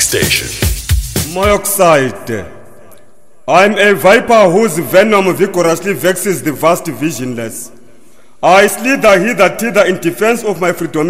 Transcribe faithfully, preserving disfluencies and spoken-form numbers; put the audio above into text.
Music Station. Monoxide. I'm a viper whose venom vigorously vexes the vast visionless. I slither hither thither in defense of my freedom.